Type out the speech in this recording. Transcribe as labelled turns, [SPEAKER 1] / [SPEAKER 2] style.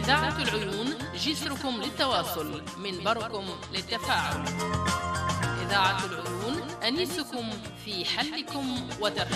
[SPEAKER 1] إذاعة العيون، جسركم للتواصل، منبركم للتفاعل. إذاعة العيون، أنيسكم في حلكم وترحيبكم.